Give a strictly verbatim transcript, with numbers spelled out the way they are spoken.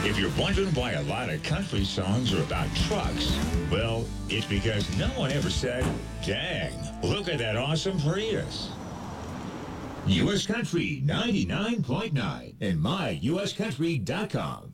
If you're wondering why a lot of country songs are about trucks, well, it's because no one ever said, dang, look at that awesome Prius. U S Country ninety-nine point nine and my U S country dot com.